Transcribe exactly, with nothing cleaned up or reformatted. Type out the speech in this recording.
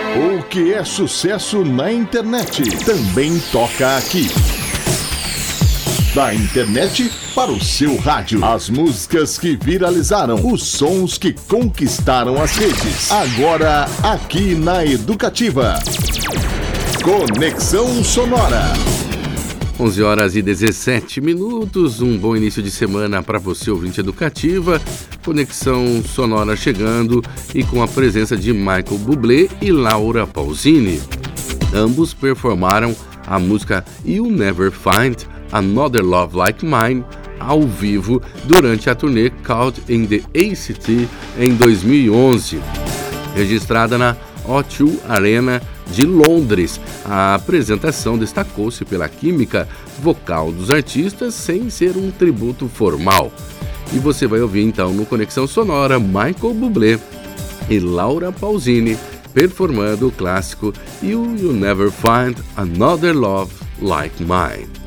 O que é sucesso na internet também toca aqui. Da internet para o seu rádio. As músicas que viralizaram, os sons que conquistaram as redes. Agora, aqui na Educativa. Conexão Sonora. onze horas e dezessete minutos, um bom início de semana para você, ouvinte Educativa. Conexão Sonora chegando e com a presença de Michael Bublé e Laura Pausini. Ambos performaram a música You'll Never Find Another Love Like Mine ao vivo durante a turnê Caught in the A C T em dois mil e onze, registrada na O dois Arena de Londres. A apresentação destacou-se pela química vocal dos artistas sem ser um tributo formal. E você vai ouvir então no Conexão Sonora Michael Bublé e Laura Pausini performando o clássico You'll Never Find Another Love Like Mine.